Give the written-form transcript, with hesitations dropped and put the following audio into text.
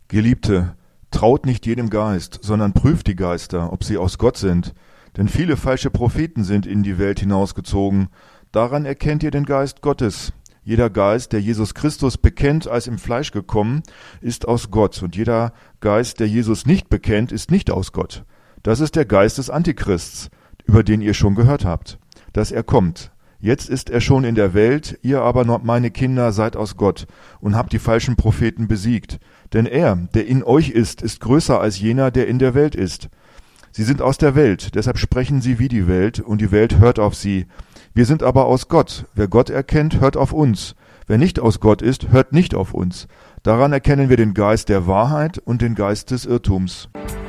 Geliebte, traut nicht jedem Geist, sondern prüft die Geister, ob sie aus Gott sind. Denn viele falsche Propheten sind in die Welt hinausgezogen. Daran erkennt ihr den Geist Gottes. Jeder Geist, der Jesus Christus bekennt als im Fleisch gekommen, ist aus Gott. Und jeder Geist, der Jesus nicht bekennt, ist nicht aus Gott. Das ist der Geist des Antichrists, über den ihr schon gehört habt, dass er kommt. Jetzt ist er schon in der Welt, ihr aber, meine Kinder, seid aus Gott und habt die falschen Propheten besiegt. Denn er, der in euch ist größer als jener, der in der Welt ist. Sie sind aus der Welt, deshalb sprechen sie wie die Welt, und die Welt hört auf sie. Wir sind aber aus Gott. Wer Gott erkennt, hört auf uns. Wer nicht aus Gott ist, hört nicht auf uns. Daran erkennen wir den Geist der Wahrheit und den Geist des Irrtums.